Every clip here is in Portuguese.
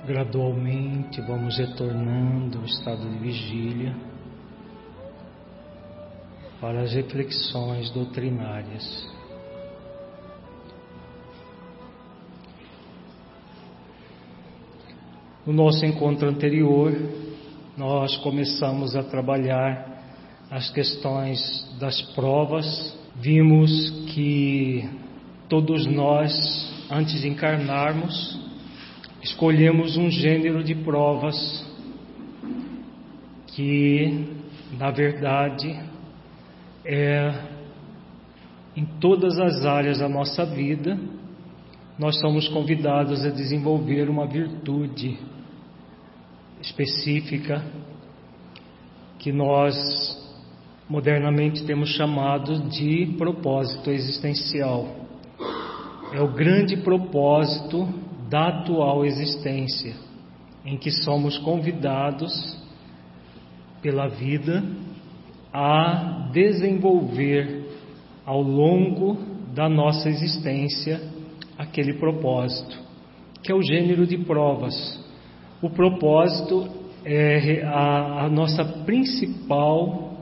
Gradualmente vamos retornando ao estado de vigília para as reflexões doutrinárias. No nosso encontro anterior, nós começamos a trabalhar as questões das provas. Vimos que todos nós, antes de encarnarmos, escolhemos um gênero de provas que, na verdade, em todas as áreas da nossa vida, nós somos convidados a desenvolver uma virtude específica que nós modernamente temos chamado de propósito existencial. É o grande propósito da atual existência, em que somos convidados pela vida a desenvolver ao longo da nossa existência aquele propósito, que é o gênero de provas. O propósito é a nossa principal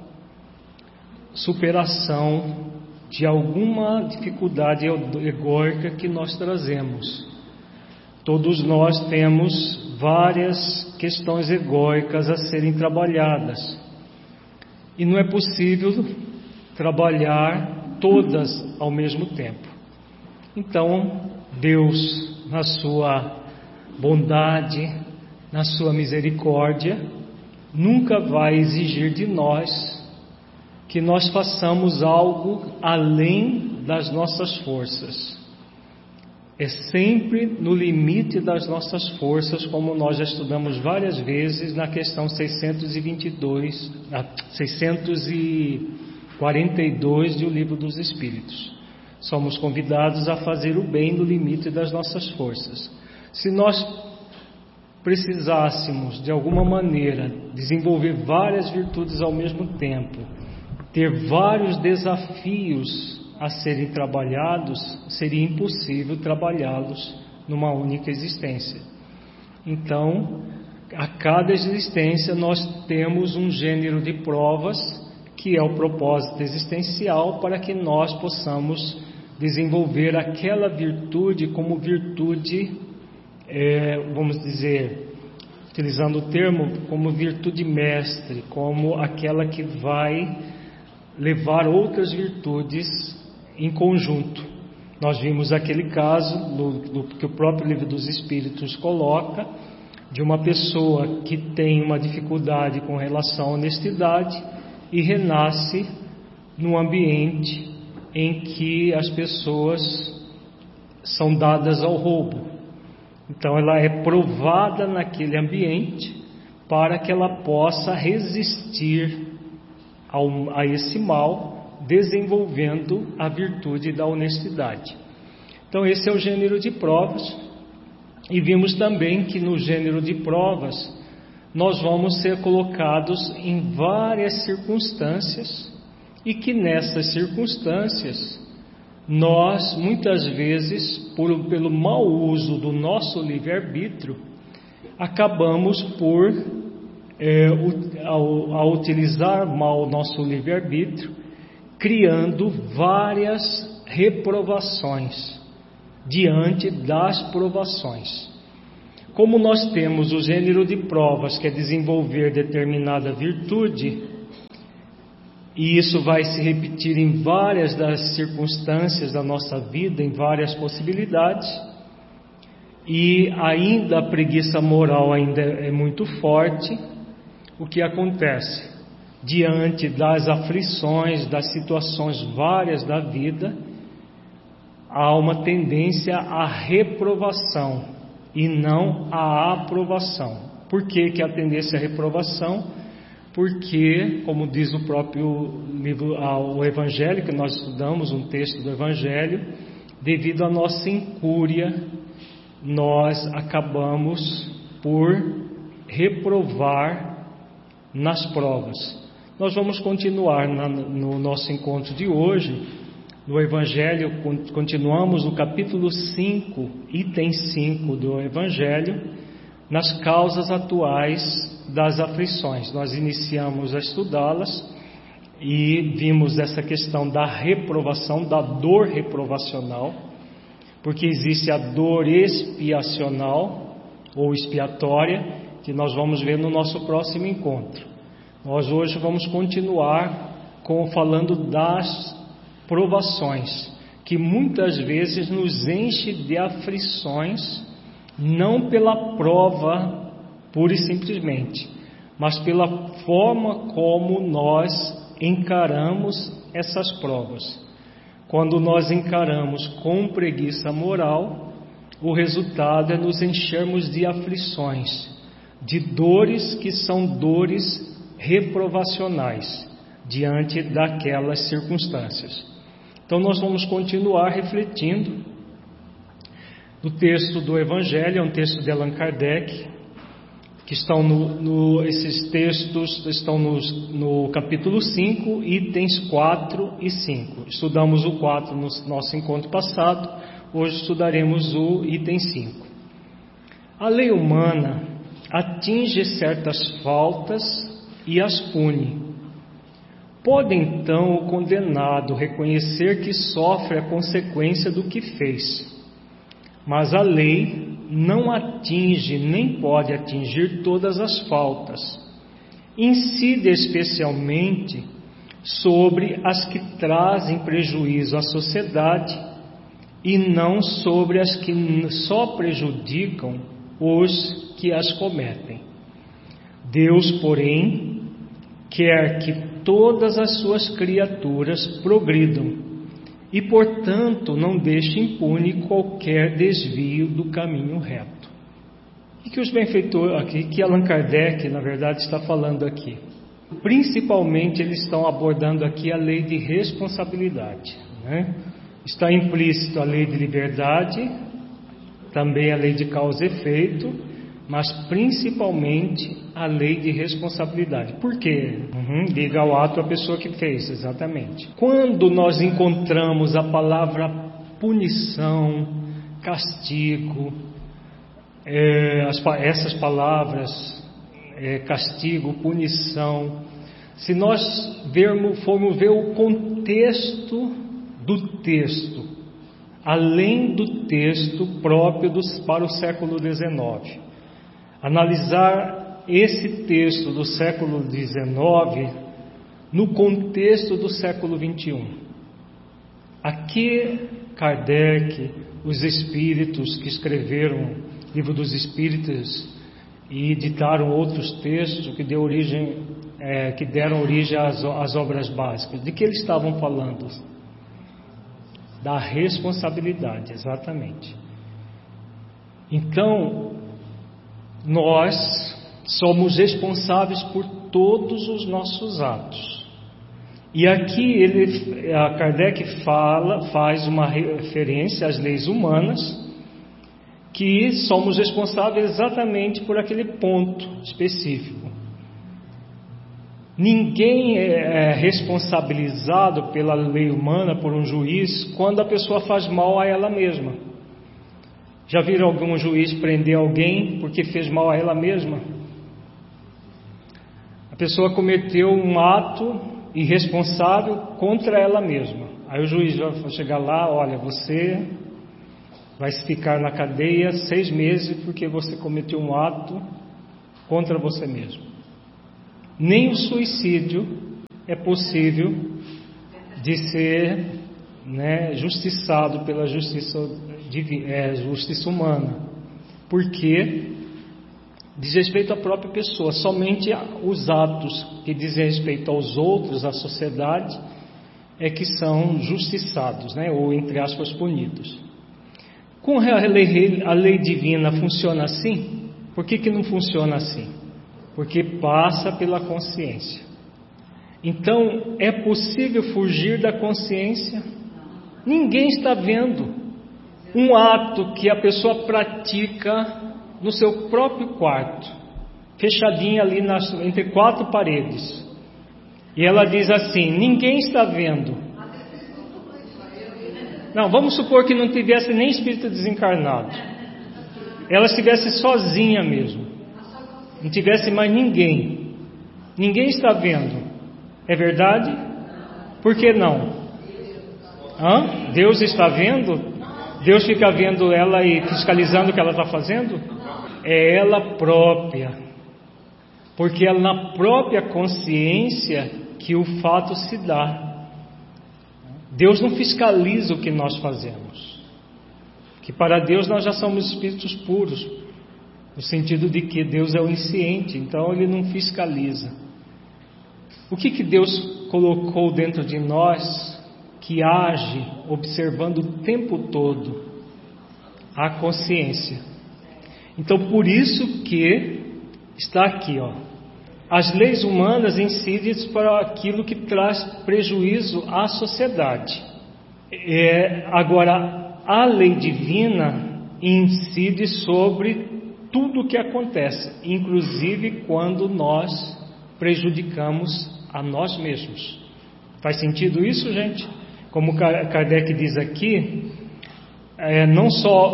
superação de alguma dificuldade egóica que nós trazemos. Todos nós temos várias questões egóicas a serem trabalhadas e não é possível trabalhar todas ao mesmo tempo. Então, Deus, na sua bondade, na sua misericórdia, nunca vai exigir de nós que nós façamos algo além das nossas forças. É sempre no limite das nossas forças, como nós já estudamos várias vezes na questão 642 do Livro dos Espíritos. Somos convidados a fazer o bem no limite das nossas forças. Se nós precisássemos, de alguma maneira, desenvolver várias virtudes ao mesmo tempo, ter vários desafios a serem trabalhados, seria impossível trabalhá-los numa única existência. Então, a cada existência nós temos um gênero de provas que é o propósito existencial para que nós possamos desenvolver aquela virtude como virtude, vamos dizer, utilizando o termo, como virtude mestre, como aquela que vai levar outras virtudes em conjunto. Nós vimos aquele caso que o próprio Livro dos Espíritos coloca, de uma pessoa que tem uma dificuldade com relação à honestidade e renasce num ambiente em que as pessoas são dadas ao roubo. Então ela é provada naquele ambiente para que ela possa resistir a esse mal, desenvolvendo a virtude da honestidade. Então esse é o gênero de provas. E vimos também que no gênero de provas nós vamos ser colocados em várias circunstâncias e que nessas circunstâncias nós muitas vezes, pelo mau uso do nosso livre-arbítrio, acabamos por ao utilizar mal o nosso livre-arbítrio, criando várias reprovações diante das provações. Como nós temos o gênero de provas, que é desenvolver determinada virtude, e isso vai se repetir em várias das circunstâncias da nossa vida, em várias possibilidades, e ainda a preguiça moral ainda é muito forte, o que acontece? Diante das aflições, das situações várias da vida, há uma tendência à reprovação e não à aprovação. Por que há tendência à reprovação? Porque, como diz o próprio livro, o Evangelho, que nós estudamos, um texto do Evangelho, devido à nossa incúria, nós acabamos por reprovar nas provas. Nós vamos continuar no nosso encontro de hoje, no Evangelho, continuamos no capítulo 5, item 5 do Evangelho, nas causas atuais das aflições. Nós iniciamos a estudá-las e vimos essa questão da reprovação, da dor reprovacional, porque existe a dor expiacional ou expiatória, que nós vamos ver no nosso próximo encontro. Nós hoje vamos continuar falando das provações, que muitas vezes nos enche de aflições, não pela prova pura e simplesmente, mas pela forma como nós encaramos essas provas. Quando nós encaramos com preguiça moral, o resultado é nos enchermos de aflições, de dores que são dores reprovacionais diante daquelas circunstâncias. Então nós vamos continuar refletindo no texto do Evangelho, é um texto de Allan Kardec, que estão esses textos estão no capítulo 5, itens 4 e 5. Estudamos o 4 no nosso encontro passado, hoje estudaremos o item 5. A lei humana atinge certas faltas e as pune. Pode então o condenado reconhecer que sofre a consequência do que fez, mas a lei não atinge nem pode atingir todas as faltas. Incide especialmente sobre as que trazem prejuízo à sociedade e não sobre as que só prejudicam os que as cometem. Deus, porém, quer que todas as suas criaturas progridam e, portanto, não deixe impune qualquer desvio do caminho reto. E que os benfeitores aqui, que Allan Kardec, na verdade, está falando aqui? Principalmente, eles estão abordando aqui a lei de responsabilidade, né? Está implícito a lei de liberdade, também a lei de causa e efeito, mas principalmente a lei de responsabilidade. Por quê? Liga ao ato a pessoa que fez, exatamente. Quando nós encontramos a palavra punição, castigo, essas palavras, castigo, punição, se nós formos ver o contexto do texto, além do texto próprio para o século XIX, analisar esse texto do século XIX no contexto do século XXI. Aqui Kardec, os espíritos que escreveram o Livro dos Espíritos e editaram outros textos que deram origem às obras básicas. De que eles estavam falando? Da responsabilidade, exatamente. Então, nós somos responsáveis por todos os nossos atos. E aqui Kardec faz uma referência às leis humanas, que somos responsáveis exatamente por aquele ponto específico. Ninguém é responsabilizado pela lei humana, por um juiz, quando a pessoa faz mal a ela mesma. Já viram algum juiz prender alguém porque fez mal a ela mesma? A pessoa cometeu um ato irresponsável contra ela mesma. Aí o juiz vai chegar lá: olha, você vai ficar na cadeia 6 meses porque você cometeu um ato contra você mesmo. Nem o suicídio é possível de ser justiçado pela justiça humana, porque diz respeito à própria pessoa. Somente os atos que dizem respeito aos outros, à sociedade, é que são justiçados, ou entre aspas punidos. Com a lei divina funciona assim? Por que não funciona assim? Porque passa pela consciência. Então, é possível fugir da consciência? Ninguém está vendo um ato que a pessoa pratica no seu próprio quarto, fechadinha ali entre 4 paredes. E ela diz assim: ninguém está vendo. Não, vamos supor que não tivesse nem espírito desencarnado. ela estivesse sozinha mesmo, não tivesse mais ninguém, ninguém está vendo, é verdade? Por que não? Deus está vendo? Deus fica vendo ela e fiscalizando o que ela está fazendo? É ela própria, porque é na própria consciência que o fato se dá. Deus não fiscaliza o que nós fazemos, que para Deus nós já somos espíritos puros, no sentido de que Deus é onisciente, então Ele não fiscaliza. O que Deus colocou dentro de nós que age observando o tempo todo? A consciência. Então por isso que está aqui, as leis humanas incidem para aquilo que traz prejuízo à sociedade. Agora, a lei divina incide sobre tudo o que acontece, inclusive quando nós prejudicamos a nós mesmos. Faz sentido isso, gente? Como Kardec diz aqui, não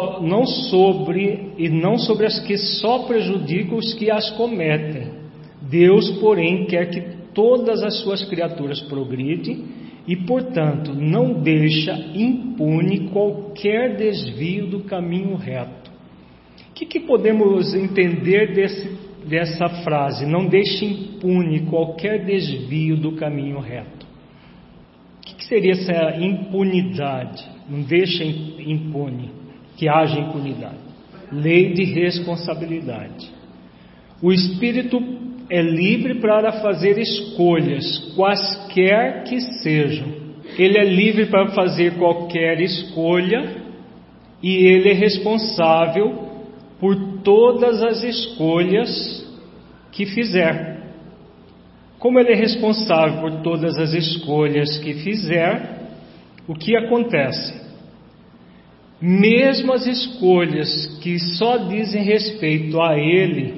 sobre as que só prejudicam os que as cometem. Deus, porém, quer que todas as suas criaturas progridem e, portanto, não deixa impune qualquer desvio do caminho reto. O que podemos entender dessa frase? Não deixa impune qualquer desvio do caminho reto. O que seria essa impunidade? Não deixa impune, que haja impunidade. Lei de responsabilidade. O espírito é livre para fazer escolhas, quaisquer que sejam. Ele é livre para fazer qualquer escolha e ele é responsável por todas as escolhas que fizer. Como ele é responsável por todas as escolhas que fizer, o que acontece? Mesmo as escolhas que só dizem respeito a ele,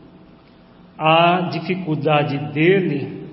a dificuldade dele,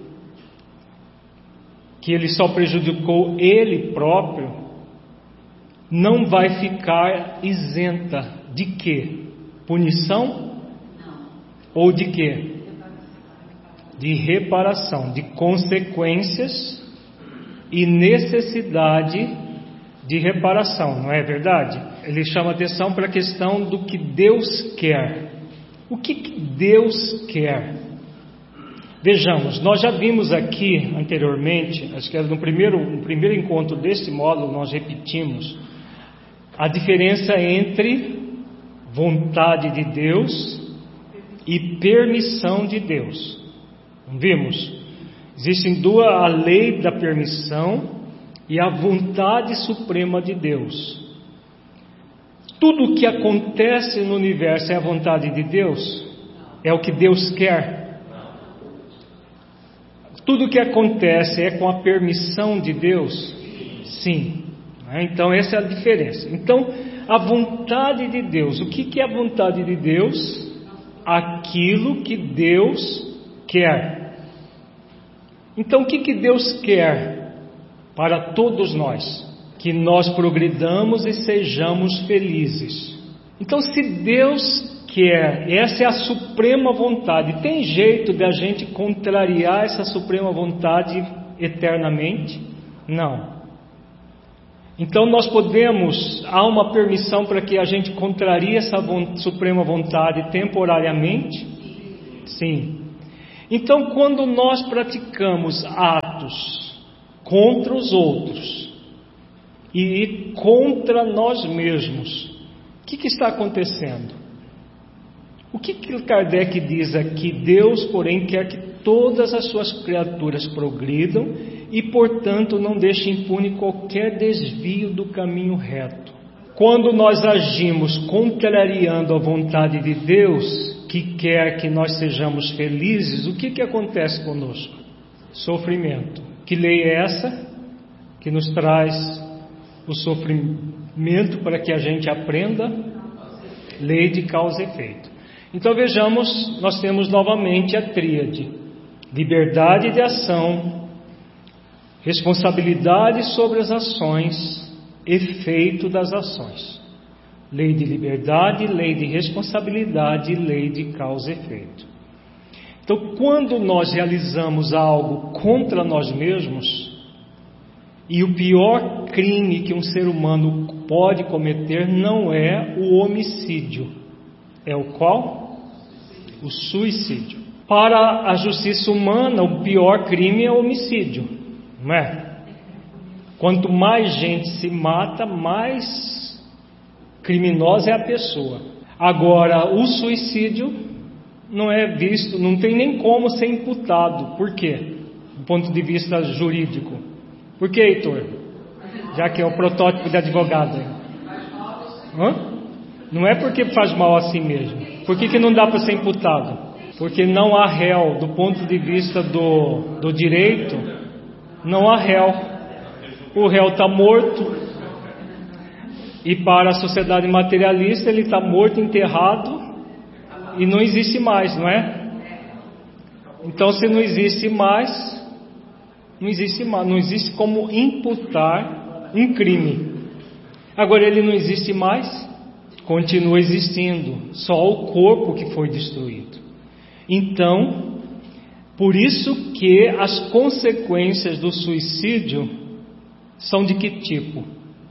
que ele só prejudicou ele próprio, não vai ficar isenta de quê? Punição? Ou de quê? De reparação, de consequências e necessidade de reparação, não é verdade? Ele chama atenção para a questão do que Deus quer. O que Deus quer? Vejamos, nós já vimos aqui anteriormente, acho que era no primeiro encontro deste módulo, nós repetimos a diferença entre vontade de Deus e permissão de Deus. Não vimos? Existem a lei da permissão e a vontade suprema de Deus. Tudo o que acontece no universo é a vontade de Deus? É o que Deus quer? Tudo o que acontece é com a permissão de Deus? Sim. Então essa é a diferença. Então, a vontade de Deus. O que é a vontade de Deus? Aquilo que Deus quer. Então, o que Deus quer para todos nós? Que nós progridamos e sejamos felizes. Então, se Deus quer, essa é a suprema vontade, tem jeito de a gente contrariar essa suprema vontade eternamente? Não. Então nós há uma permissão para que a gente contrarie essa suprema vontade temporariamente? Sim. Então quando nós praticamos atos contra os outros e contra nós mesmos, o que está acontecendo? O que Kardec diz aqui? Deus, porém, quer que todas as suas criaturas progridam e, portanto, não deixe impune qualquer desvio do caminho reto. Quando nós agimos contrariando a vontade de Deus, que quer que nós sejamos felizes, o que acontece conosco? Sofrimento. Que lei é essa que nos traz o sofrimento para que a gente aprenda? Lei de causa e efeito. Então vejamos, nós temos novamente a tríade: liberdade de ação, responsabilidade sobre as ações, efeito das ações. Lei de liberdade, lei de responsabilidade e lei de causa e efeito. Então, quando nós realizamos algo contra nós mesmos, e o pior crime que um ser humano pode cometer não é o homicídio, é o qual? O suicídio. Para a justiça humana, o pior crime é o homicídio, não é? Quanto mais gente se mata, mais criminosa é a pessoa. Agora, o suicídio não é visto, não tem nem como ser imputado. Por quê? Do ponto de vista jurídico. Por que, Heitor? Já que é o protótipo de advogado. Não é porque faz mal a si mesmo. Por que não dá para ser imputado? Porque não há réu. Do ponto de vista do direito, não há réu. O réu está morto. E para a sociedade materialista, ele está morto, enterrado, e não existe mais, não é? Então, se não existe mais, não existe como imputar um crime. Agora, ele não existe mais, continua existindo, só o corpo que foi destruído. Então, por isso que as consequências do suicídio são de que tipo?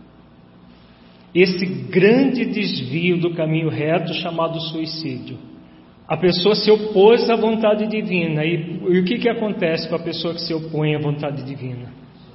Esse grande desvio do caminho reto chamado suicídio. A pessoa se opôs à vontade divina. E o que acontece com a pessoa que se opõe à vontade divina?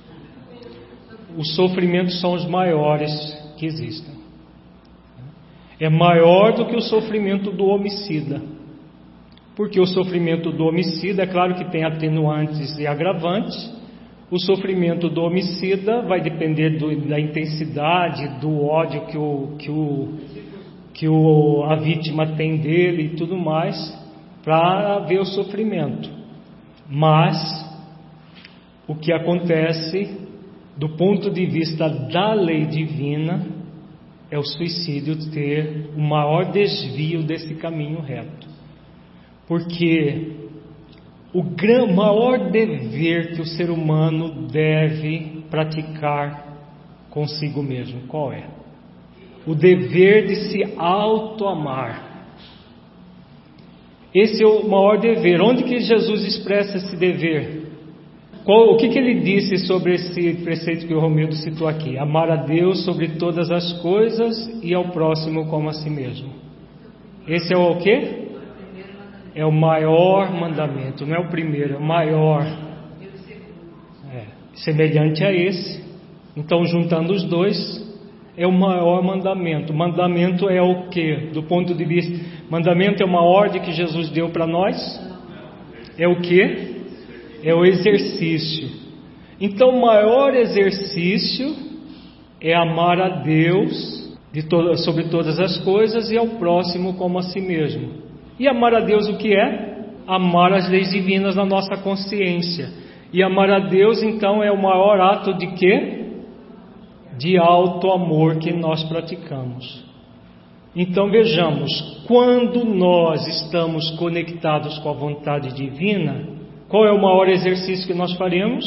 Os sofrimentos são os maiores que existem. É maior do que o sofrimento do homicida. Porque o sofrimento do homicida, é claro que tem atenuantes e agravantes. O sofrimento do homicida vai depender da intensidade, do ódio que a vítima tem dele e tudo mais, para haver o sofrimento. Mas o que acontece do ponto de vista da lei divina é o suicídio ter o maior desvio desse caminho reto. Porque o maior dever que o ser humano deve praticar consigo mesmo, qual é? O dever de se auto-amar. Esse é o maior dever. Onde que Jesus expressa esse dever? O que ele disse sobre esse preceito que o Romildo citou aqui? Amar a Deus sobre todas as coisas e ao próximo como a si mesmo. Esse é o quê? É o maior mandamento, não é o primeiro, é o maior. Semelhante a esse. Então, juntando os dois, é o maior mandamento. Mandamento é o quê? Do ponto de vista, mandamento é uma ordem que Jesus deu para nós? É o quê? É o exercício. Então, o maior exercício é amar a Deus sobre todas as coisas e ao próximo como a si mesmo. E amar a Deus o que é? Amar as leis divinas na nossa consciência. E amar a Deus, então, é o maior ato de quê? De auto-amor que nós praticamos. Então, vejamos, quando nós estamos conectados com a vontade divina, qual é o maior exercício que nós faremos?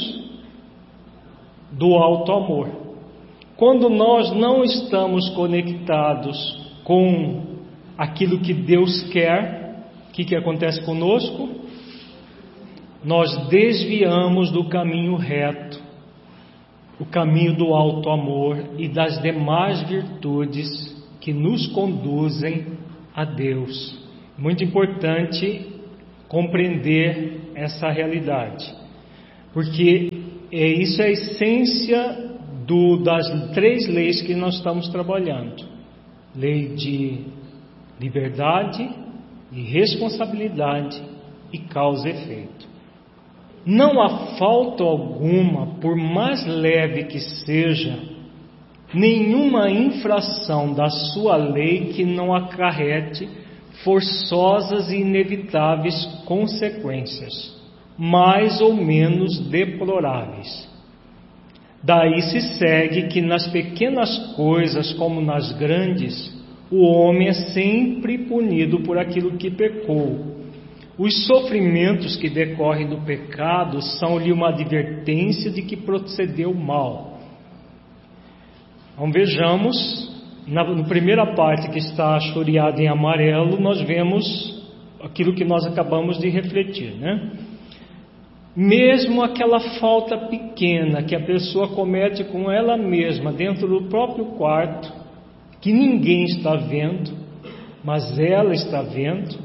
Do auto-amor. Quando nós não estamos conectados com aquilo que Deus quer, o que acontece conosco? Nós desviamos do caminho reto, o caminho do auto-amor e das demais virtudes que nos conduzem a Deus. Muito importante compreender essa realidade, porque isso é a essência das 3 leis que nós estamos trabalhando: lei de liberdade, de responsabilidade e causa e efeito. Não há falta alguma, por mais leve que seja, nenhuma infração da sua lei que não acarrete forçosas e inevitáveis consequências, mais ou menos deploráveis. Daí se segue que nas pequenas coisas como nas grandes, o homem é sempre punido por aquilo que pecou. Os sofrimentos que decorrem do pecado são-lhe uma advertência de que procedeu mal. Então vejamos na primeira parte que está choreada em amarelo, nós vemos aquilo que nós acabamos de refletir, né? Mesmo aquela falta pequena que a pessoa comete com ela mesma dentro do próprio quarto, que ninguém está vendo, mas ela está vendo,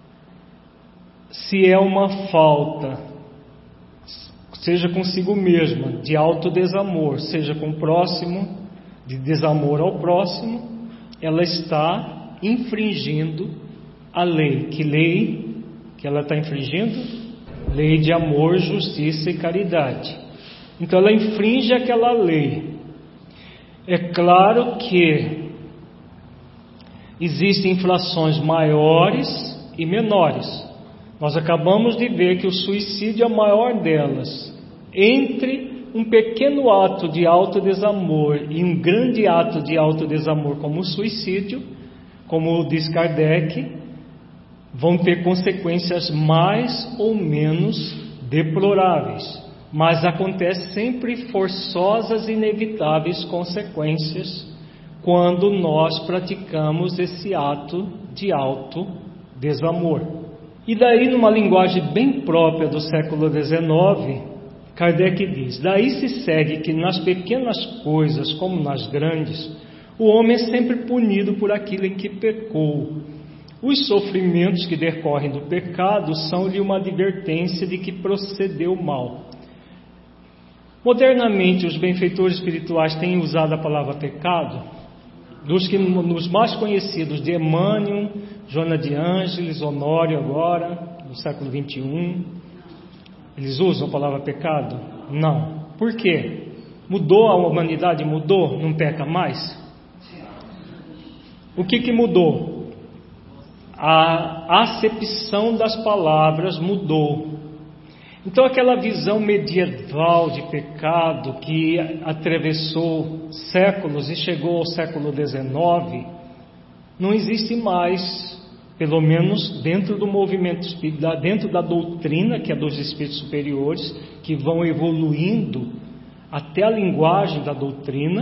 se é uma falta, seja consigo mesma, de autodesamor, seja com o próximo, de desamor ao próximo, ela está infringindo a lei. Que lei que ela está infringindo? Lei de amor, justiça e caridade. Então ela infringe aquela lei. É claro que existem infrações maiores e menores. Nós acabamos de ver que o suicídio é a maior delas. Entre um pequeno ato de autodesamor e um grande ato de autodesamor como o suicídio, como diz Kardec, vão ter consequências mais ou menos deploráveis, mas acontecem sempre forçosas e inevitáveis consequências quando nós praticamos esse ato de autodesamor. E daí, numa linguagem bem própria do século XIX, Kardec diz: daí se segue que nas pequenas coisas como nas grandes, o homem é sempre punido por aquilo em que pecou. Os sofrimentos que decorrem do pecado são-lhe uma advertência de que procedeu mal. Modernamente, os benfeitores espirituais têm usado a palavra pecado, nos mais conhecidos de Emmanuel, Joana de Ângeles, Honório agora, no século XXI. Eles usam a palavra pecado? Não. Por quê? Mudou a humanidade? Mudou? Não peca mais? O que mudou? A acepção das palavras mudou. Então aquela visão medieval de pecado que atravessou séculos e chegou ao século XIX, não existe mais, pelo menos dentro do movimento espírita, dentro da doutrina, que é dos espíritos superiores, que vão evoluindo até a linguagem da doutrina,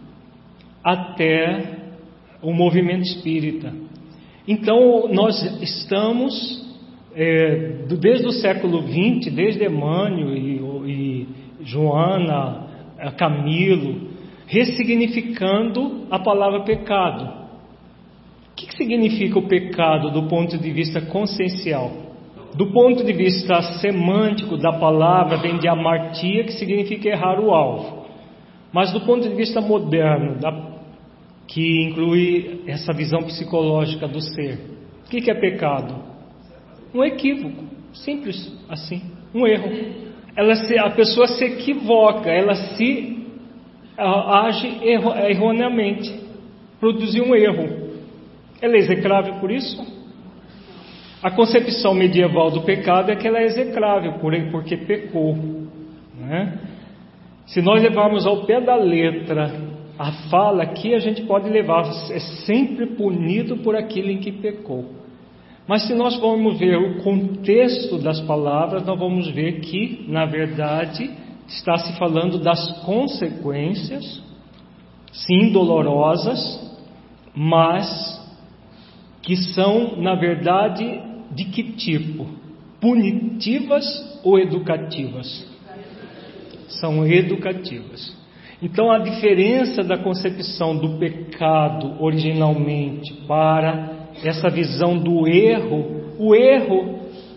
até o movimento espírita. Então nós estamos, desde o século XX, desde Emmanuel e Joana, Camilo, ressignificando a palavra pecado. O que significa o pecado do ponto de vista consciencial? Do ponto de vista semântico da palavra, vem de amartia, que significa errar o alvo. Mas do ponto de vista moderno, que inclui essa visão psicológica do ser, o que é pecado? Um equívoco, simples assim, um erro. A pessoa se equivoca, ela se age erroneamente, produziu um erro. Ela é execrável por isso? A concepção medieval do pecado é que ela é execrável porque pecou, né? Se nós levarmos ao pé da letra a fala aqui, a gente pode levar, é sempre punido por aquilo em que pecou. Mas se nós formos ver o contexto das palavras, nós vamos ver que, na verdade, está se falando das consequências, sim, dolorosas, mas que são, na verdade, de que tipo? Punitivas ou educativas? São educativas. Então a diferença da concepção do pecado originalmente para essa visão do erro, o erro,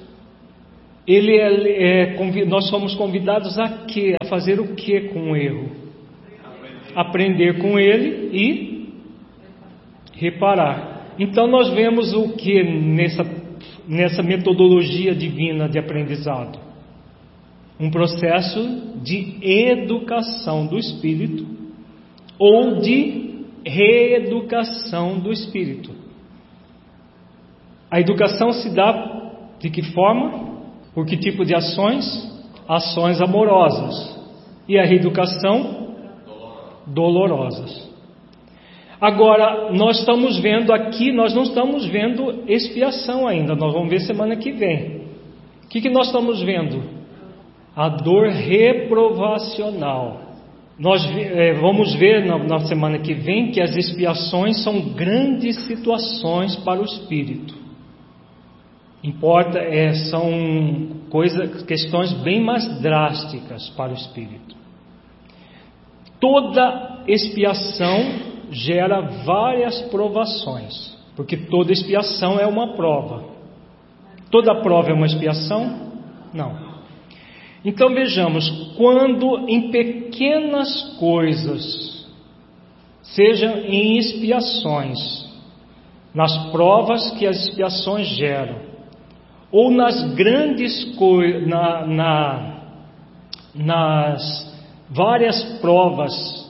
nós somos convidados a quê? A fazer o que com o erro? Aprender com ele e reparar. Então nós vemos o que nessa metodologia divina de aprendizado? Um processo de educação do espírito ou de reeducação do espírito. A educação se dá de que forma? Por que tipo de ações? Ações amorosas. E a reeducação? Dolorosas. Agora, nós estamos vendo aqui, nós não estamos vendo expiação ainda, nós vamos ver semana que vem. O que nós estamos vendo? A dor reprovacional. Nós vamos ver na semana que vem que as expiações são grandes situações para o espírito. São questões bem mais drásticas para o espírito. Toda expiação gera várias provações, porque toda expiação é uma prova. Toda prova é uma expiação? Não. Então vejamos, quando em pequenas coisas, seja em expiações, nas provas que as expiações geram, ou nas grandes coisas, nas várias provas,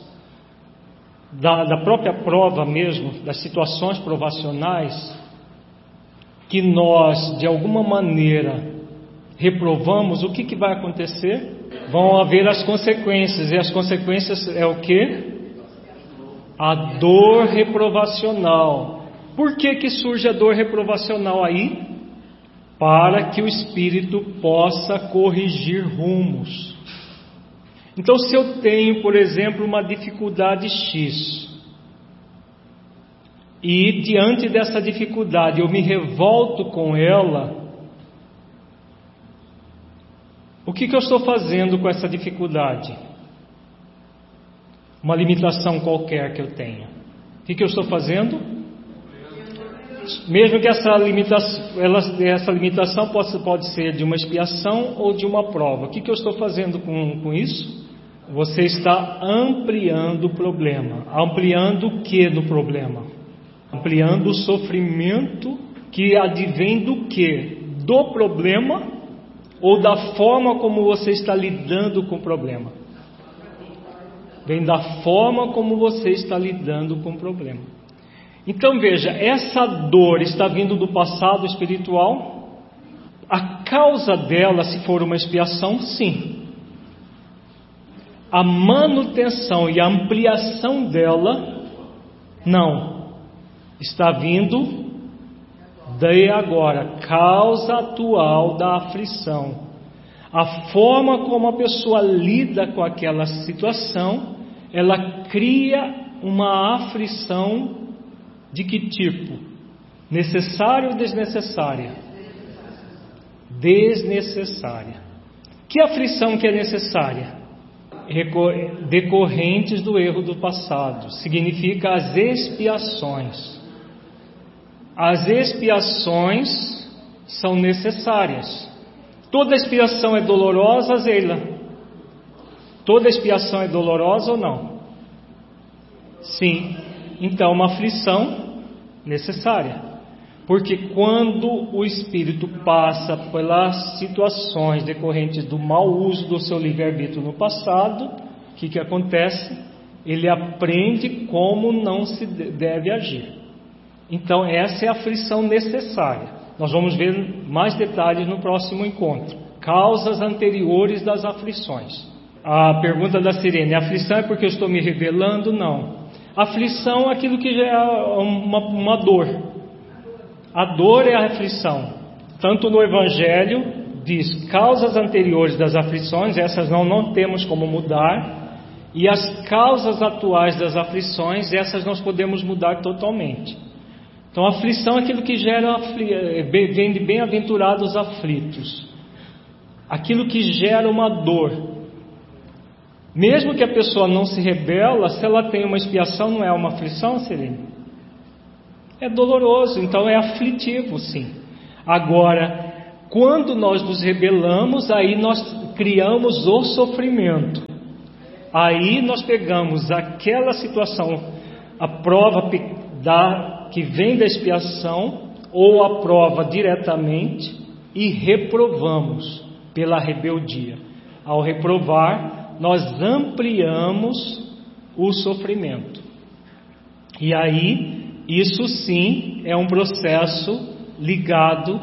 da própria prova mesmo, das situações provacionais, que nós de alguma maneira reprovamos, o que vai acontecer? Vão haver as consequências, e as consequências é o quê? A dor reprovacional. Por que surge a dor reprovacional aí? Para que o espírito possa corrigir rumos. Então, se eu tenho, por exemplo, uma dificuldade X, e diante dessa dificuldade eu me revolto com ela, o que eu estou fazendo com essa dificuldade? Uma limitação qualquer que eu tenha. O que eu estou fazendo? Mesmo que essa limitação pode ser de uma expiação ou de uma prova. O que eu estou fazendo com isso? Você está ampliando o problema. Ampliando o que no problema? Ampliando o sofrimento que advém do que? Do problema ou da forma como você está lidando com o problema? Vem da forma como você está lidando com o problema. Então veja, essa dor está vindo do passado espiritual? A causa dela, se for uma expiação, sim. A manutenção e a ampliação dela, não. Está vindo daí agora, causa atual da aflição. A forma como a pessoa lida com aquela situação, ela cria uma aflição de que tipo? Necessária ou desnecessária? Desnecessária. Que aflição que é necessária? Decorrentes do erro do passado. Significa as expiações. As expiações são necessárias. Toda expiação é dolorosa, Zeila? Toda expiação é dolorosa ou não? Sim. Então, uma aflição necessária. Porque quando o espírito passa pelas situações decorrentes do mau uso do seu livre-arbítrio no passado, o que acontece? Ele aprende como não se deve agir. Então, essa é a aflição necessária. Nós vamos ver mais detalhes no próximo encontro. Causas anteriores das aflições. A pergunta da Sirene: a aflição é porque eu estou me rebelando? Não. Aflição é aquilo que já é uma dor. A dor é a aflição. Tanto no Evangelho diz causas anteriores das aflições, essas não temos como mudar, e as causas atuais das aflições, essas nós podemos mudar totalmente. Então a aflição é aquilo que gera, vem de bem-aventurados aflitos, aquilo que gera uma dor. Mesmo que a pessoa não se rebela, se ela tem uma expiação, não é uma aflição, Serene? É doloroso, então é aflitivo, sim. Agora, quando nós nos rebelamos, aí nós criamos o sofrimento. Aí nós pegamos aquela situação, a prova que vem da expiação, ou a prova diretamente, e reprovamos pela rebeldia. Ao reprovar, nós ampliamos o sofrimento. E aí, isso sim é um processo ligado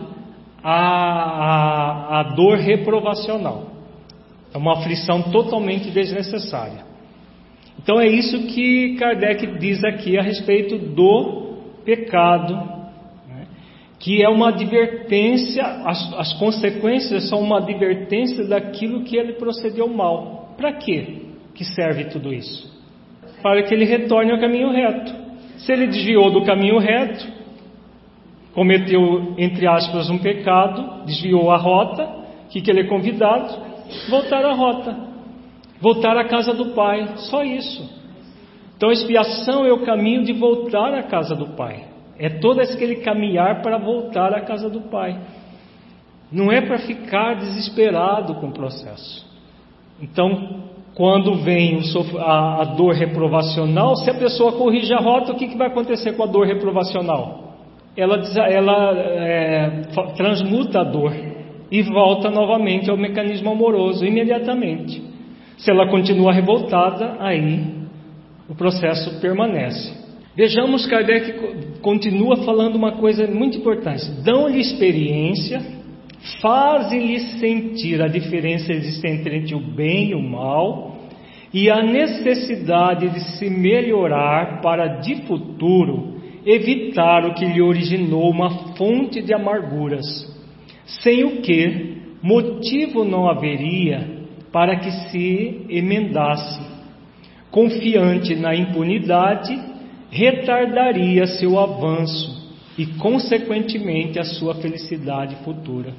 à dor reprovacional. É uma aflição totalmente desnecessária. Então é isso que Kardec diz aqui a respeito do pecado, né? Que é uma advertência, as consequências são uma advertência daquilo que ele procedeu mal. Para quê? que serve tudo isso? Para que ele retorne ao caminho reto. Se ele desviou do caminho reto, cometeu, entre aspas, um pecado, desviou a rota, o que ele é convidado? Voltar à rota, voltar à casa do Pai, só isso. Então a expiação é o caminho de voltar à casa do Pai, é todo aquele caminhar para voltar à casa do Pai, não é para ficar desesperado com o processo. Então, quando vem a dor reprovacional, se a pessoa corrige a rota, o que vai acontecer com a dor reprovacional? Ela transmuta a dor e volta novamente ao mecanismo amoroso imediatamente. Se ela continua revoltada, aí o processo permanece. Vejamos, Kardec continua falando uma coisa muito importante: dão-lhe experiência, fazem-lhe sentir a diferença existente entre o bem e o mal e a necessidade de se melhorar para de futuro evitar o que lhe originou uma fonte de amarguras, sem o que motivo não haveria para que se emendasse. Confiante na impunidade, retardaria seu avanço e, consequentemente, a sua felicidade futura.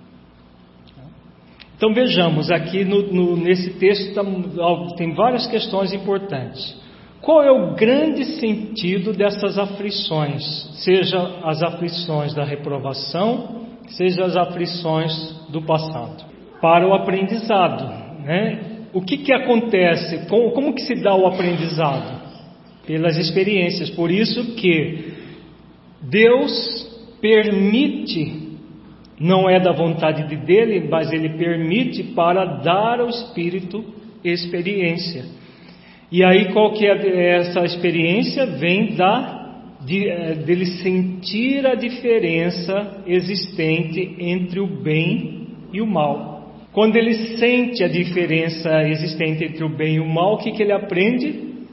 Então vejamos, aqui nesse texto tem várias questões importantes. Qual é o grande sentido dessas aflições? Seja as aflições da reprovação, seja as aflições do passado. Para o aprendizado, né? O que acontece? Como que se dá o aprendizado? Pelas experiências. Por isso que Deus permite, não é da vontade dele, mas Ele permite para dar ao Espírito experiência. E aí qual que é essa experiência? Vem dele sentir a diferença existente entre o bem e o mal. Quando ele sente a diferença existente entre o bem e o mal, o que ele aprende?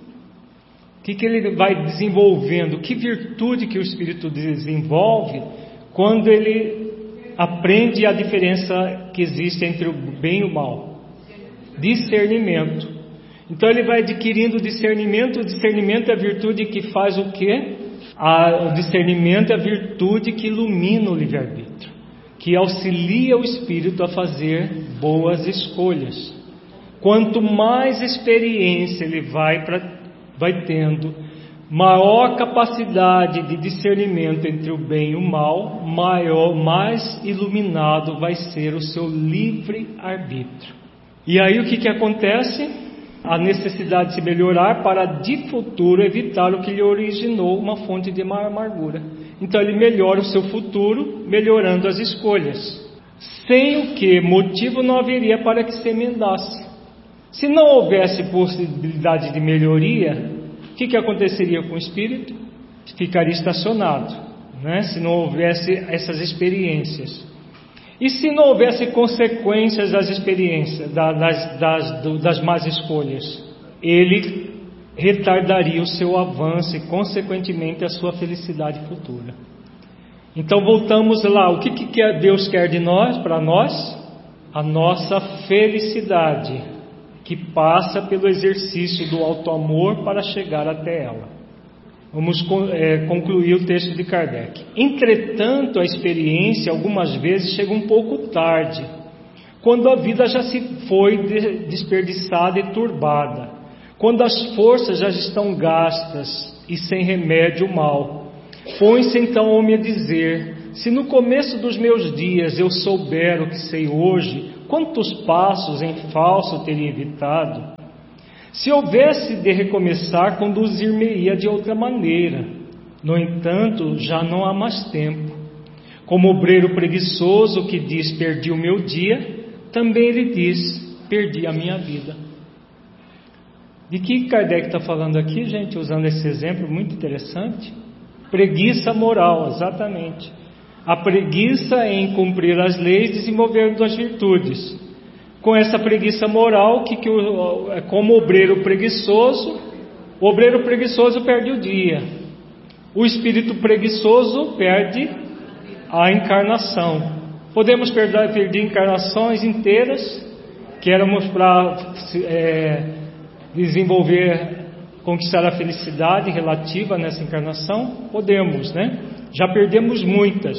O que ele vai desenvolvendo? Que virtude que o Espírito desenvolve quando ele aprende a diferença que existe entre o bem e o mal? Discernimento. Então ele vai adquirindo discernimento. O discernimento é a virtude que faz o quê? O discernimento é a virtude que ilumina o livre-arbítrio, que auxilia o espírito a fazer boas escolhas. Quanto mais experiência ele vai tendo, maior capacidade de discernimento entre o bem e o mal, mais iluminado vai ser o seu livre-arbítrio. E aí o que acontece? A necessidade de se melhorar para de futuro evitar o que lhe originou uma fonte de amargura. Então ele melhora o seu futuro, melhorando as escolhas, sem o que motivo não haveria para que se emendasse. Se não houvesse possibilidade de melhoria, o que aconteceria com o espírito? Ficaria estacionado, né? Se não houvesse essas experiências. E se não houvesse consequências das experiências, das más escolhas, ele retardaria o seu avanço e, consequentemente, a sua felicidade futura. Então voltamos lá. O que Deus quer de nós, para nós? A nossa felicidade, que passa pelo exercício do auto-amor para chegar até ela. Vamos concluir o texto de Kardec. Entretanto, a experiência algumas vezes chega um pouco tarde, quando a vida já se foi desperdiçada e turbada, quando as forças já estão gastas e sem remédio mal. Põe-se então o homem a dizer: se no começo dos meus dias eu souber o que sei hoje, quantos passos em falso teria evitado? Se houvesse de recomeçar, conduzir-me-ia de outra maneira. No entanto, já não há mais tempo. Como obreiro preguiçoso que diz: perdi o meu dia, também ele diz: perdi a minha vida. De que Kardec está falando aqui, gente, usando esse exemplo muito interessante? Preguiça moral, exatamente. A preguiça em cumprir as leis, desenvolvendo as virtudes. Com essa preguiça moral, como obreiro preguiçoso, o obreiro preguiçoso perde o dia. O espírito preguiçoso perde a encarnação. Podemos perder encarnações inteiras, que éramos para desenvolver, conquistar a felicidade relativa nessa encarnação? Podemos, né? Já perdemos muitas.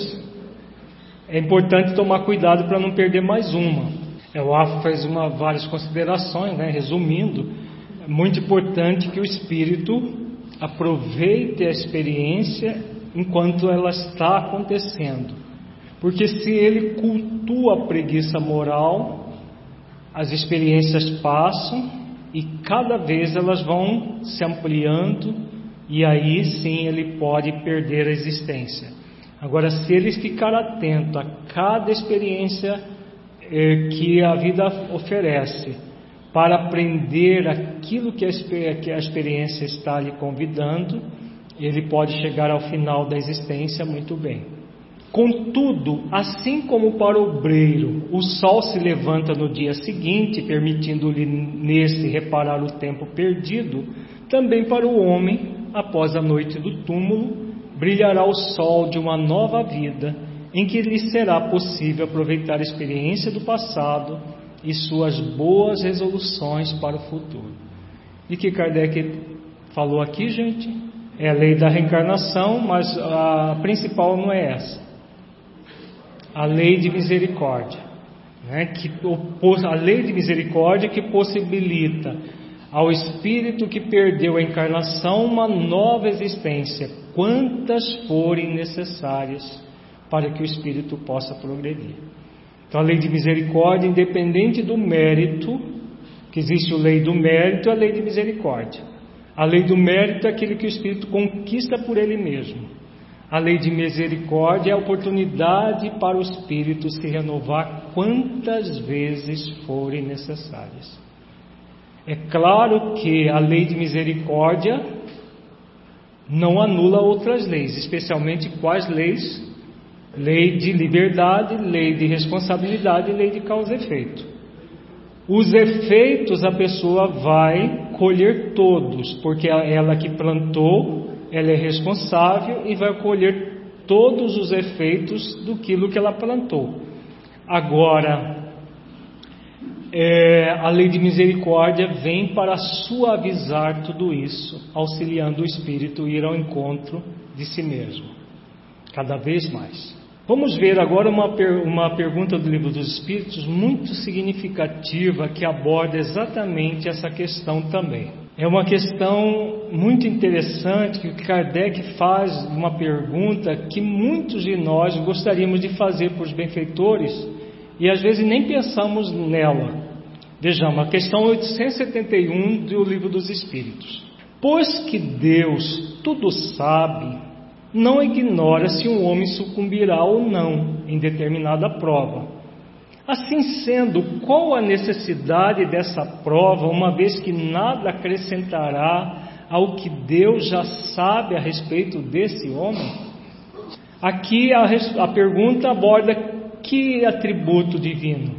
É importante tomar cuidado para não perder mais uma. O Afro fez várias considerações, né? Resumindo, é muito importante que o espírito aproveite a experiência enquanto ela está acontecendo. Porque se ele cultua a preguiça moral, as experiências passam e cada vez elas vão se ampliando, e aí sim ele pode perder a existência. Agora, se ele ficar atento a cada experiência que a vida oferece, para aprender aquilo que a experiência está lhe convidando, ele pode chegar ao final da existência muito bem. Contudo, assim como para o obreiro, o sol se levanta no dia seguinte, permitindo-lhe nesse reparar o tempo perdido, também para o homem, após a noite do túmulo, brilhará o sol de uma nova vida, em que lhe será possível aproveitar a experiência do passado e suas boas resoluções para o futuro. E que Kardec falou aqui, gente? É a lei da reencarnação, mas a principal não é essa. A lei de misericórdia, né? A lei de misericórdia que possibilita ao espírito que perdeu a encarnação uma nova existência, quantas forem necessárias para que o espírito possa progredir. Então a lei de misericórdia, independente do mérito, que existe a lei do mérito e a lei de misericórdia. A lei do mérito é aquele que o espírito conquista por ele mesmo. A lei de misericórdia é a oportunidade para o espírito se renovar quantas vezes forem necessárias. É claro que a lei de misericórdia não anula outras leis, especialmente quais leis? Lei de liberdade, lei de responsabilidade e lei de causa e efeito. Os efeitos a pessoa vai colher todos, porque ela que plantou, ela é responsável e vai colher todos os efeitos daquilo que ela plantou. Agora, a lei de misericórdia vem para suavizar tudo isso, auxiliando o espírito a ir ao encontro de si mesmo, cada vez mais. Vamos ver agora uma pergunta do Livro dos Espíritos muito significativa que aborda exatamente essa questão também. É uma questão muito interessante que Kardec faz uma pergunta que muitos de nós gostaríamos de fazer para os benfeitores e às vezes nem pensamos nela. Vejamos, a questão 871 do Livro dos Espíritos. Pois que Deus tudo sabe, não ignora se um homem sucumbirá ou não em determinada prova. Assim sendo, qual a necessidade dessa prova, uma vez que nada acrescentará ao que Deus já sabe a respeito desse homem? Aqui a pergunta aborda que atributo divino?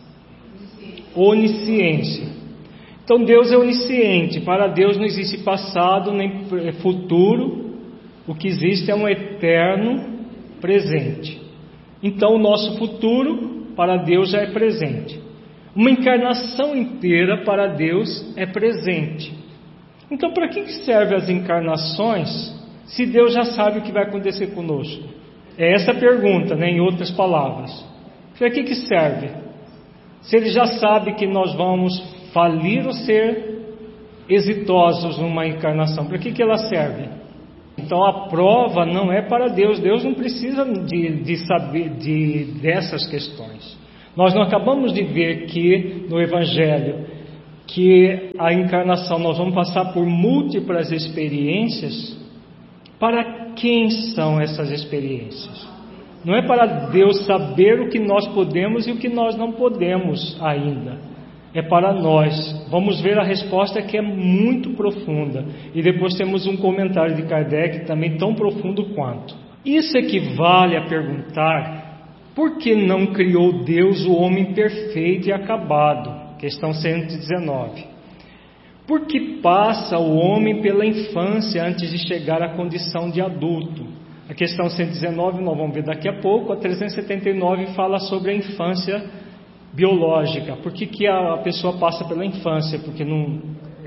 Onisciência. Então Deus é onisciente, para Deus não existe passado nem futuro, o que existe é um eterno presente. Então o nosso futuro para Deus já é presente. Uma encarnação inteira para Deus é presente. Então para que servem as encarnações se Deus já sabe o que vai acontecer conosco? É essa a pergunta, né, em outras palavras. Para que serve? Se Ele já sabe que nós vamos falir ou ser exitosos numa encarnação, para que ela serve? Então a prova não é para Deus. Deus não precisa de saber dessas questões. Nós não acabamos de ver que no Evangelho que a encarnação nós vamos passar por múltiplas experiências. Para quem são essas experiências? Não é para Deus saber o que nós podemos e o que nós não podemos ainda. É para nós. Vamos ver a resposta, que é muito profunda. E depois temos um comentário de Kardec também tão profundo quanto. Isso equivale a perguntar: por que não criou Deus o homem perfeito e acabado? Questão 119. Por que passa o homem pela infância antes de chegar à condição de adulto? A questão 119 nós vamos ver daqui a pouco. A 379 fala sobre a infância biológica. Por que a pessoa passa pela infância? Porque não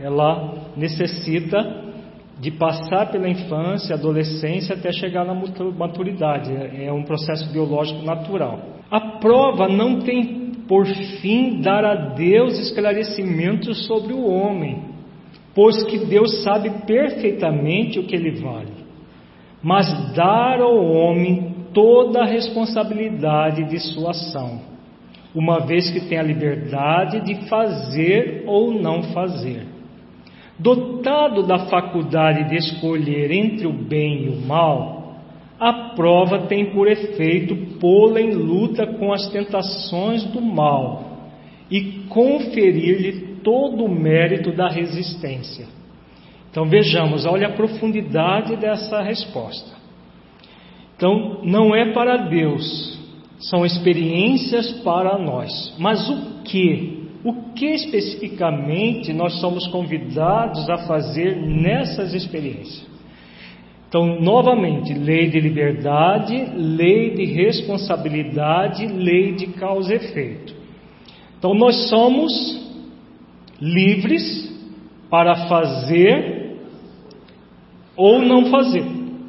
ela necessita de passar pela infância, adolescência, até chegar na maturidade. É um processo biológico natural. A prova não tem por fim dar a Deus esclarecimentos sobre o homem, pois que Deus sabe perfeitamente o que ele vale, mas dar ao homem toda a responsabilidade de sua ação, uma vez que tem a liberdade de fazer ou não fazer. Dotado da faculdade de escolher entre o bem e o mal, a prova tem por efeito pô-la em luta com as tentações do mal e conferir-lhe todo o mérito da resistência. Então vejamos, olha a profundidade dessa resposta. Então, não é para Deus, são experiências para nós. Mas o que especificamente nós somos convidados a fazer nessas experiências? Então, novamente, lei de liberdade, lei de responsabilidade, lei de causa e efeito. Então, nós somos livres para fazer ou não fazer.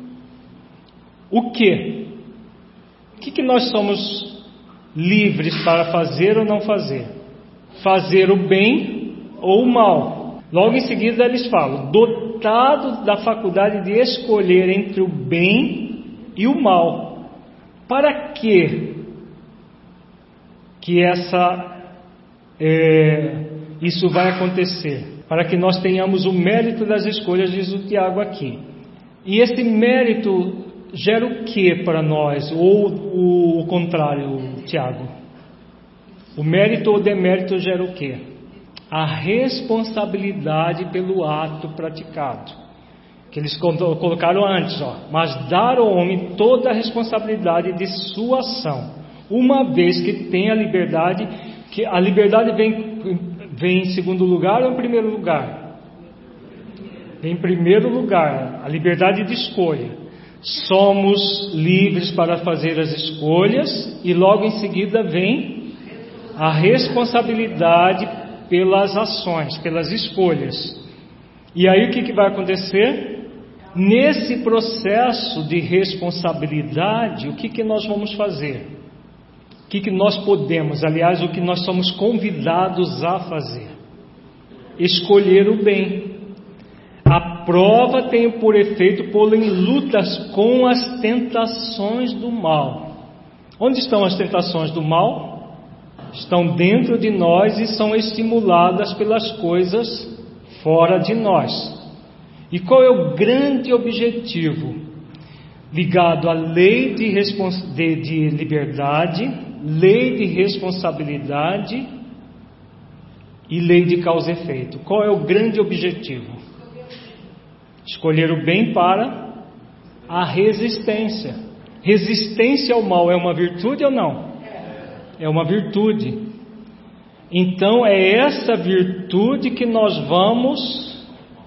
O que? O que nós somos livres para fazer ou não fazer? Fazer o bem ou o mal. Logo em seguida eles falam, dotado da faculdade de escolher entre o bem e o mal. Para quê? Que isso vai acontecer? Para que nós tenhamos o mérito das escolhas, diz o Tiago aqui. E esse mérito gera o que para nós? Ou o contrário, Tiago? O mérito ou demérito gera o que? A responsabilidade pelo ato praticado. Que eles colocaram antes, mas dar ao homem toda a responsabilidade de sua ação, uma vez que tem a liberdade, que a liberdade vem em segundo lugar ou em primeiro lugar? Em primeiro lugar, a liberdade de escolha. Somos livres para fazer as escolhas e logo em seguida vem a responsabilidade pelas ações, pelas escolhas. E aí o que vai acontecer? Nesse processo de responsabilidade, o que nós vamos fazer? O que nós podemos, aliás, o que nós somos convidados a fazer? Escolher o bem. A prova tem por efeito pô-lo em lutas com as tentações do mal. Onde estão as tentações do mal? Estão dentro de nós e são estimuladas pelas coisas fora de nós. E qual é o grande objetivo? Ligado à lei de liberdade, lei de responsabilidade e lei de causa e efeito. Qual é o grande objetivo? Escolher o bem para a resistência. Resistência ao mal é uma virtude ou não? É uma virtude. Então é essa virtude que nós vamos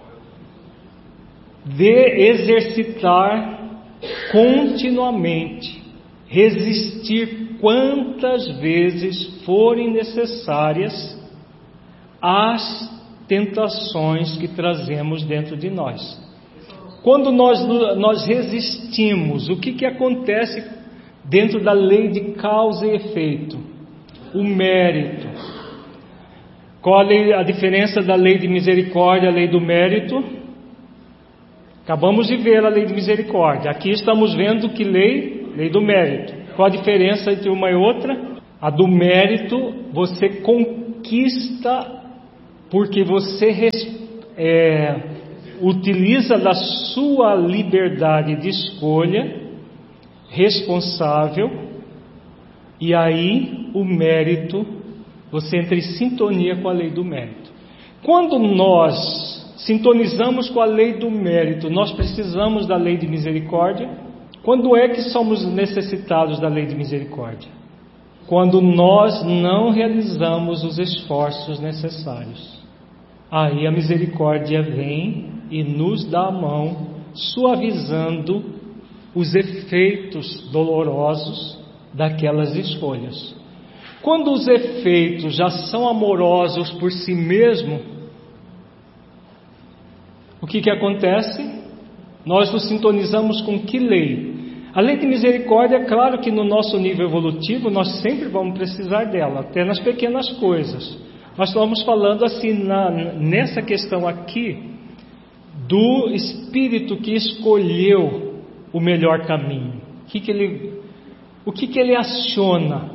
exercitar continuamente. Resistir quantas vezes forem necessárias às tentações que trazemos dentro de nós. Quando nós resistimos, o que acontece dentro da lei de causa e efeito? O mérito. Qual a diferença da lei de misericórdia e a lei do mérito? Acabamos de ver a lei de misericórdia. Aqui estamos vendo que lei? Lei do mérito. Qual a diferença entre uma e outra? A do mérito você conquista porque você utiliza da sua liberdade de escolha, responsável, e aí o mérito, você entra em sintonia com a lei do mérito. Quando nós sintonizamos com a lei do mérito, nós precisamos da lei de misericórdia. Quando é que somos necessitados da lei de misericórdia? Quando nós não realizamos os esforços necessários. Aí a misericórdia vem e nos dá a mão, suavizando os efeitos dolorosos daquelas escolhas. Quando os efeitos já são amorosos por si mesmo, o que acontece? Nós nos sintonizamos com que lei? A lei de misericórdia, é claro que no nosso nível evolutivo nós sempre vamos precisar dela, até nas pequenas coisas. Nós estamos falando assim, nessa questão aqui, do espírito que escolheu o melhor caminho. O que ele aciona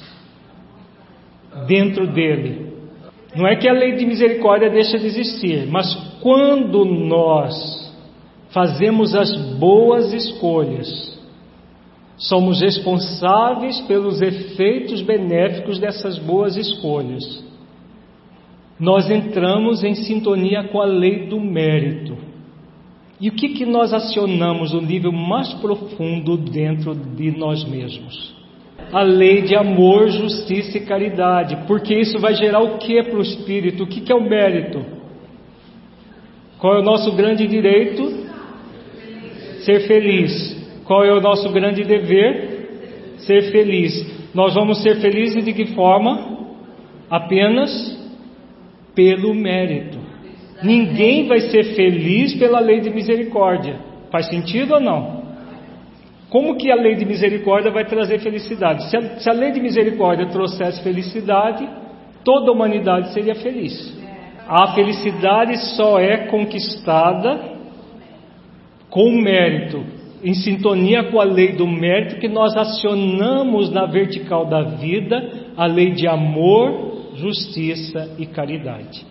dentro dele? Não é que a lei de misericórdia deixa de existir, mas quando nós fazemos as boas escolhas, somos responsáveis pelos efeitos benéficos dessas boas escolhas. Nós entramos em sintonia com a lei do mérito. E o que nós acionamos no nível mais profundo dentro de nós mesmos? A lei de amor, justiça e caridade. Porque isso vai gerar o que para o espírito? O que é o mérito? Qual é o nosso grande direito? Ser feliz. Qual é o nosso grande dever? Ser feliz. Nós vamos ser felizes de que forma? Apenas pelo mérito. Ninguém vai ser feliz pela lei de misericórdia. Faz sentido ou não? Como que a lei de misericórdia vai trazer felicidade? Se a lei de misericórdia trouxesse felicidade, toda a humanidade seria feliz. A felicidade só é conquistada com mérito, em sintonia com a lei do mérito, que nós acionamos na vertical da vida a lei de amor, justiça e caridade.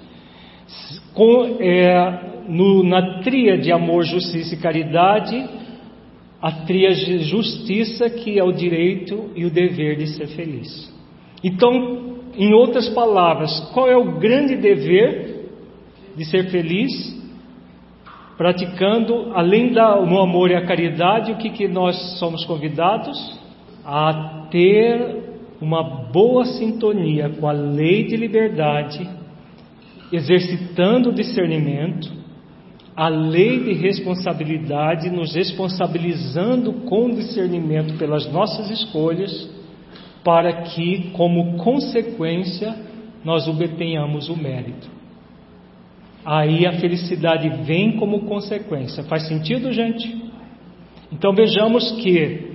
Na tríade amor, justiça e caridade, a tríade justiça, que é o direito e o dever de ser feliz. Então, em outras palavras, qual é o grande dever de ser feliz? Praticando, além no amor e a caridade, o que nós somos convidados? A ter uma boa sintonia com a lei de liberdade, exercitando o discernimento, a lei de responsabilidade, nos responsabilizando com discernimento pelas nossas escolhas, para que, como consequência, nós obtenhamos o mérito. Aí a felicidade vem como consequência. Faz sentido, gente? Então vejamos que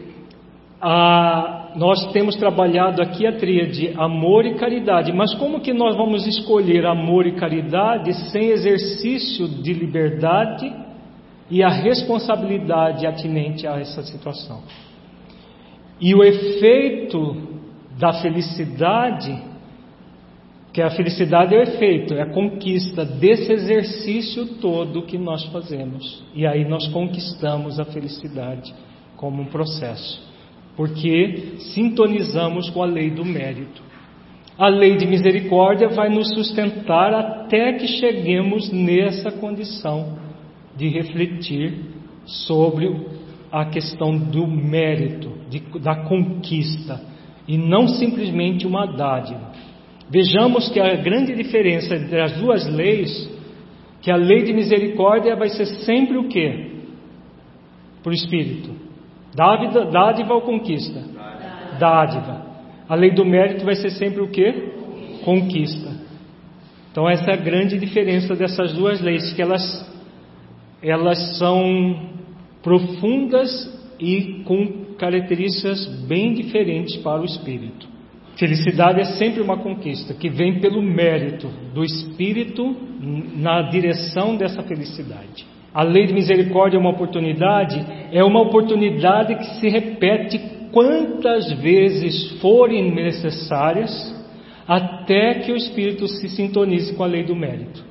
nós temos trabalhado aqui a tríade amor e caridade, mas como que nós vamos escolher amor e caridade sem exercício de liberdade e a responsabilidade atinente a essa situação? E o efeito da felicidade, que a felicidade é o efeito, é a conquista desse exercício todo que nós fazemos. E aí nós conquistamos a felicidade como um processo, porque sintonizamos com a lei do mérito. A lei de misericórdia vai nos sustentar até que cheguemos nessa condição de refletir sobre a questão do mérito, da conquista, e não simplesmente uma dádiva. Vejamos que a grande diferença entre as duas leis, que a lei de misericórdia vai ser sempre o quê? Para o espírito. Dádiva ou conquista? Dádiva. A lei do mérito vai ser sempre o quê? Conquista. Então essa é a grande diferença dessas duas leis, que elas são profundas e com características bem diferentes para o espírito. Felicidade é sempre uma conquista que vem pelo mérito do espírito na direção dessa felicidade. A lei de misericórdia é uma oportunidade que se repete quantas vezes forem necessárias, até que o espírito se sintonize com a lei do mérito.